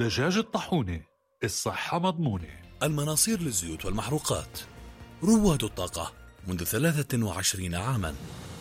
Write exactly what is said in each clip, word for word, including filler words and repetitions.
دجاج الطاحونة، الصحة مضمونة. المناصير للزيوت والمحروقات، رواد الطاقة منذ ثلاثة وعشرين عاما.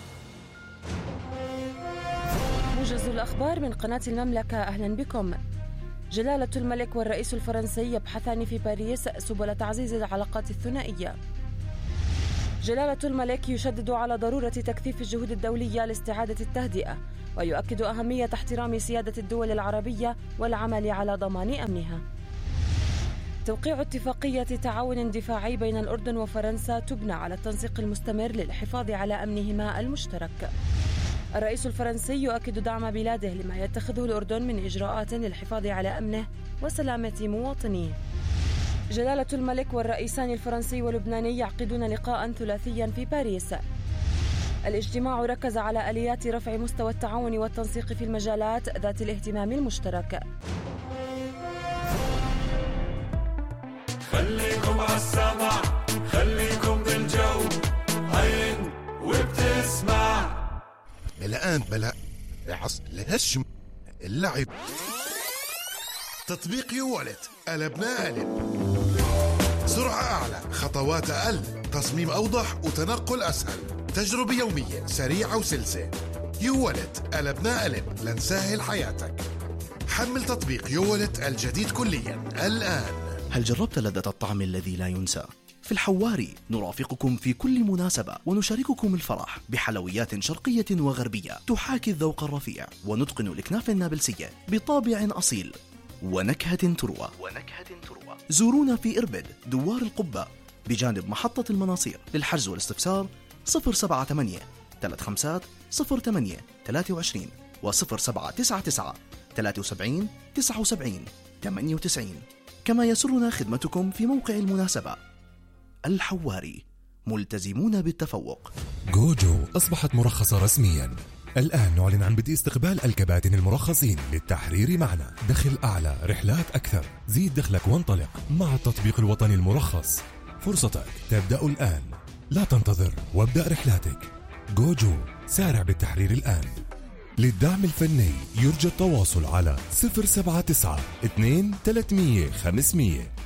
موجز الأخبار من قناة المملكة، أهلا بكم. جلالة الملك والرئيس الفرنسي يبحثان في باريس سبل تعزيز العلاقات الثنائية. جلالة الملك يشدد على ضرورة تكثيف الجهود الدولية لاستعادة التهدئة، ويؤكد أهمية احترام سيادة الدول العربية والعمل على ضمان أمنها. توقيع اتفاقية تعاون دفاعي بين الأردن وفرنسا تبنى على التنسيق المستمر للحفاظ على أمنهما المشترك. الرئيس الفرنسي يؤكد دعم بلاده لما يتخذه الأردن من إجراءات للحفاظ على أمنه وسلامة مواطنيه. جلالة الملك والرئيسان الفرنسي واللبناني يعقدون لقاء ثلاثيا في باريس. الاجتماع ركز على آليات رفع مستوى التعاون والتنسيق في المجالات ذات الاهتمام المشترك. خليكم عالسمع، خليكم بالجو، هين وبتسمع. الآن بلا عص لهشم اللعب. تطبيق يوالت، قلبنا قلب. سرعة أعلى، خطوات أقل، تصميم أوضح وتنقل أسهل، تجربة يومية سريعة وسلسة. يوالت، قلبنا قلب لنسهل حياتك. حمل تطبيق يوالت الجديد كليا الآن. هل جربت لذة الطعم الذي لا ينسى؟ في الحواري نرافقكم في كل مناسبة ونشارككم الفرح بحلويات شرقية وغربية تحاكي الذوق الرفيع، ونتقن الكنافة النابلسية بطابع أصيل ونكهة تروى ونكهة تروى. زورونا في إربد دوار القبة بجانب محطة المناصير. للحجز والاستفسار صفر سبعة ثمانية ثلاثة خمسة صفر ثمانية ثلاثة وعشرين وصفر سبعة تسعة تسعة ثلاثة وسبعين تسعة وسبعين ثمانية وتسعين. كما يسرنا خدمتكم في موقع المناسبة. الحواري، ملتزمون بالتفوق. جوجو أصبحت مرخصة رسميا. الآن نعلن عن بدء استقبال الكباتن المرخصين للتحرير معنا. دخل أعلى، رحلات أكثر، زيد دخلك وانطلق مع التطبيق الوطني المرخص. فرصتك تبدأ الآن، لا تنتظر وابدأ رحلاتك. جوجو، سارع بالتحرير الآن. للدعم الفني يرجى التواصل على صفر سبعة تسعة اثنين ثلاثمية خمسمية.